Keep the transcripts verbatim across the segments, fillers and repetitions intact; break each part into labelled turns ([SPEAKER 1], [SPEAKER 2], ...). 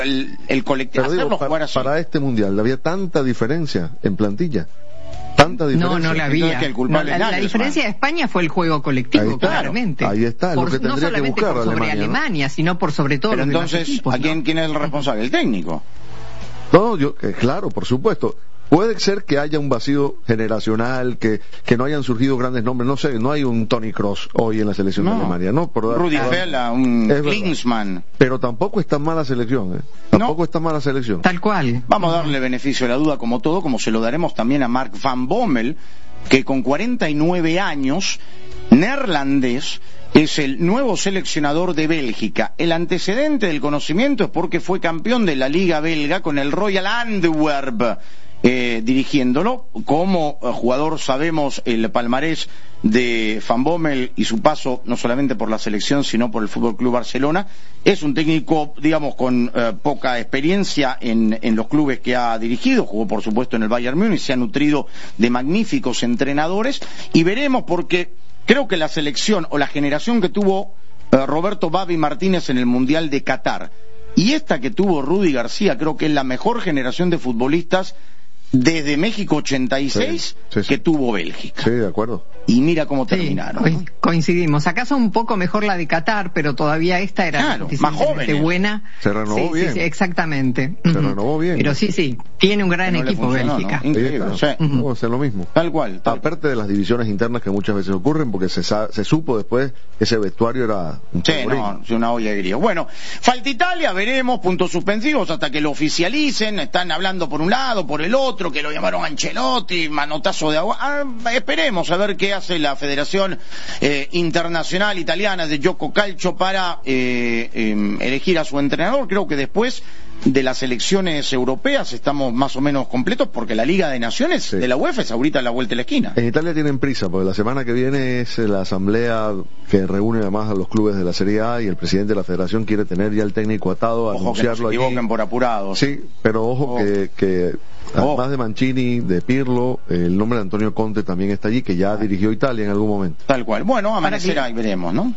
[SPEAKER 1] el, el colectivo,
[SPEAKER 2] Pero digo, para, para este mundial había tanta diferencia en plantilla. Tanta diferencia.
[SPEAKER 3] No, no la había.
[SPEAKER 1] Que el
[SPEAKER 3] no, la, la diferencia de España fue el juego colectivo,
[SPEAKER 2] ahí está,
[SPEAKER 3] claramente.
[SPEAKER 2] Ahí está,
[SPEAKER 3] por,
[SPEAKER 2] lo que tendría
[SPEAKER 3] no solamente
[SPEAKER 2] que buscar
[SPEAKER 3] por sobre
[SPEAKER 2] Alemania,
[SPEAKER 3] Alemania, ¿no? Sino por sobre todo
[SPEAKER 1] Pero
[SPEAKER 3] los
[SPEAKER 1] entonces,
[SPEAKER 3] equipos,
[SPEAKER 1] ¿a quién,
[SPEAKER 3] ¿no?
[SPEAKER 1] quién es el responsable? El técnico.
[SPEAKER 2] No, yo, eh, claro, por supuesto. Puede ser que haya un vacío generacional, que, que no hayan surgido grandes nombres, no sé, no hay un Toni Kroos hoy en la selección
[SPEAKER 1] No.
[SPEAKER 2] de Alemania, ¿no? Por dar,
[SPEAKER 1] Rudi
[SPEAKER 2] por dar-
[SPEAKER 1] Vela, un
[SPEAKER 2] Es
[SPEAKER 1] Klinsmann.
[SPEAKER 2] Pero tampoco está mala selección, ¿eh? Tampoco
[SPEAKER 1] No.
[SPEAKER 2] está mala selección.
[SPEAKER 3] Tal cual.
[SPEAKER 1] Vamos a darle beneficio de la duda como todo, como se lo daremos también a Mark van Bommel, que con cuarenta y nueve años, neerlandés, es el nuevo seleccionador de Bélgica. El antecedente del conocimiento es porque fue campeón de la Liga Belga con el Royal Antwerp, eh, dirigiéndolo. Como eh, jugador sabemos el palmarés de Van Bommel y su paso no solamente por la selección sino por el Fútbol Club Barcelona. Es un técnico, digamos, con eh, poca experiencia en, en los clubes que ha dirigido. Jugó por supuesto en el Bayern Múnich, se ha nutrido de magníficos entrenadores y veremos, porque creo que la selección o la generación que tuvo eh, Roberto Babi Martínez en el Mundial de Qatar y esta que tuvo Rudy García, creo que es la mejor generación de futbolistas desde México ochenta y seis
[SPEAKER 2] Sí, sí, sí.
[SPEAKER 1] que tuvo Bélgica.
[SPEAKER 2] Sí, de acuerdo.
[SPEAKER 1] Y mira cómo
[SPEAKER 3] Sí,
[SPEAKER 1] terminaron.
[SPEAKER 3] co- coincidimos. Acaso un poco mejor la de Qatar, pero todavía esta era
[SPEAKER 1] Claro, más
[SPEAKER 3] suficientemente
[SPEAKER 1] jóvenes.
[SPEAKER 3] buena.
[SPEAKER 2] Se renovó
[SPEAKER 3] Sí, sí,
[SPEAKER 2] bien.
[SPEAKER 3] sí, exactamente.
[SPEAKER 2] Se
[SPEAKER 3] Ujú.
[SPEAKER 2] renovó bien.
[SPEAKER 3] Pero sí, sí, tiene un gran
[SPEAKER 1] No le
[SPEAKER 3] equipo
[SPEAKER 1] funcionó,
[SPEAKER 3] Bélgica.
[SPEAKER 1] ¿no? Increíble,
[SPEAKER 2] Ahí
[SPEAKER 1] sí.
[SPEAKER 2] está.
[SPEAKER 3] Ujú.
[SPEAKER 2] Vamos a hacer lo mismo.
[SPEAKER 1] Tal cual. Tal
[SPEAKER 2] Aparte de las divisiones internas que muchas veces ocurren, porque se, sa- se supo después que ese vestuario era un
[SPEAKER 1] Sí,
[SPEAKER 2] polvorín.
[SPEAKER 1] no, es una olla de grillo. Bueno, falta Italia, veremos, puntos suspensivos hasta que lo oficialicen. Están hablando por un lado, por el otro, que lo llamaron Ancelotti, manotazo de agua. Ah, esperemos a ver qué hace la Federación eh, Internacional Italiana de Gioco Calcio para eh, eh, elegir a su entrenador. Creo que después de las elecciones europeas estamos más o menos completos, porque la Liga de Naciones
[SPEAKER 2] Sí.
[SPEAKER 1] de la UEFA es ahorita a la vuelta de la esquina.
[SPEAKER 2] En Italia tienen prisa, porque la semana que viene es la asamblea que reúne además a los clubes de la Serie A y el presidente de la federación quiere tener ya el técnico atado, a
[SPEAKER 1] Ojo que no se
[SPEAKER 2] anunciarlo allí.
[SPEAKER 1] equivoquen por apurados.
[SPEAKER 2] Sí, pero ojo
[SPEAKER 1] Ojo.
[SPEAKER 2] que, que
[SPEAKER 1] Ojo.
[SPEAKER 2] además de Mancini, de Pirlo, el nombre de Antonio Conte también está allí, que ya dirigió Italia en algún momento.
[SPEAKER 1] Tal cual. Bueno, amanecerá
[SPEAKER 3] que-
[SPEAKER 1] y veremos, ¿no?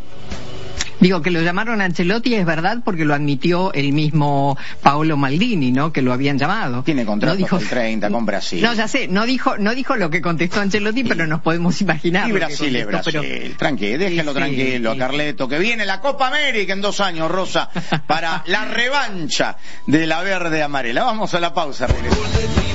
[SPEAKER 3] Digo que lo llamaron Ancelotti, es verdad, porque lo admitió el mismo Paolo Maldini, ¿no? Que lo habían llamado.
[SPEAKER 1] Tiene contrato
[SPEAKER 3] No dijo-
[SPEAKER 1] hasta el treinta con Brasil.
[SPEAKER 3] No, ya sé, no dijo, no dijo lo que contestó Ancelotti, pero nos podemos imaginar.
[SPEAKER 1] Y
[SPEAKER 3] lo que
[SPEAKER 1] Brasil es
[SPEAKER 3] contestó,
[SPEAKER 1] Brasil.
[SPEAKER 3] pero-
[SPEAKER 1] Tranquilo, déjenlo
[SPEAKER 3] Sí, sí,
[SPEAKER 1] tranquilo a
[SPEAKER 3] sí.
[SPEAKER 1] Carleto, que viene la Copa América en dos años, Rosa, para la revancha de la verde amarela. Vamos a la pausa, regresamos.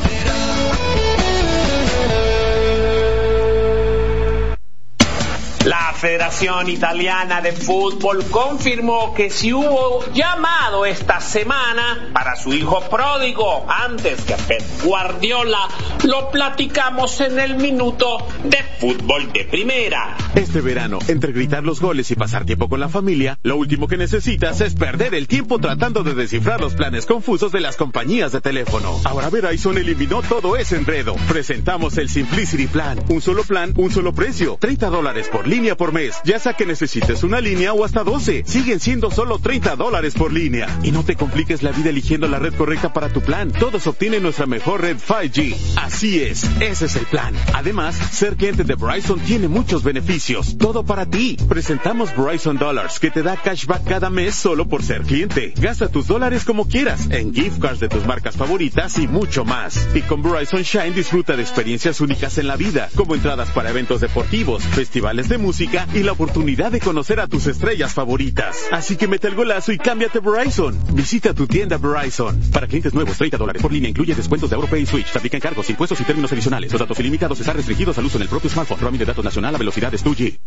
[SPEAKER 4] La Federación Italiana de Fútbol confirmó que si hubo llamado esta semana para su hijo pródigo antes que Pep Guardiola. Lo platicamos en el minuto de Fútbol de Primera.
[SPEAKER 5] Este verano, entre gritar los goles y pasar tiempo con la familia, lo último que necesitas es perder el tiempo tratando de descifrar los planes confusos de las compañías de teléfono. Ahora Verizon eliminó todo ese enredo. Presentamos el Simplicity Plan. Un solo plan, un solo precio. treinta dólares por línea por mes. Ya sea que necesites una línea o hasta doce. Siguen siendo solo treinta dólares por línea. Y no te compliques la vida eligiendo la red correcta para tu plan. Todos obtienen nuestra mejor red cinco G. Así es, ese es el plan. Además, ser cliente de Verizon tiene muchos beneficios. Todo para ti. Presentamos Verizon Dollars, que te da cashback cada mes solo por ser cliente. Gasta tus dólares como quieras, en gift cards de tus marcas favoritas y mucho más. Y con Verizon Shine disfruta de experiencias únicas en la vida, como entradas para eventos deportivos, festivales de música y la oportunidad de conocer a tus estrellas favoritas. Así que mete el golazo y cámbiate Verizon. Visita tu tienda Verizon. Para clientes nuevos, treinta dólares por línea, incluye descuentos de AuroPay y Switch. Se aplican cargos, impuestos y términos adicionales. Los datos ilimitados están restringidos al uso en el propio smartphone. Roaming de datos nacional a velocidades dos G.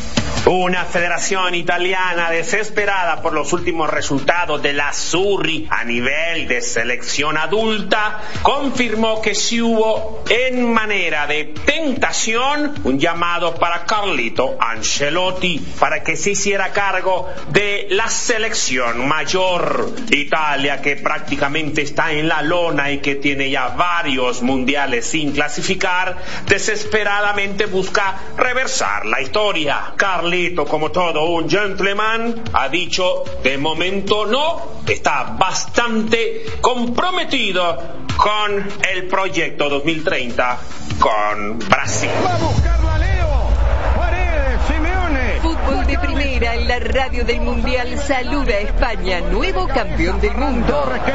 [SPEAKER 4] Una federación italiana desesperada por los últimos resultados de la Azzurri a nivel de selección adulta confirmó que si hubo en manera de tentación un llamado para Carlito Ancelotti para que se hiciera cargo de la selección mayor. Italia, que prácticamente está en la lona y que tiene ya varios mundiales sin clasificar, desesperadamente busca reversar la historia. Carlito, como todo un gentleman, ha dicho de momento no, está bastante comprometido con el proyecto dos mil treinta con Brasil.
[SPEAKER 6] Va a buscarlo a Leo. Paredes, Simeone.
[SPEAKER 7] Fútbol de Primera en la radio del Mundial saluda a España, nuevo campeón del mundo.
[SPEAKER 6] Torres, que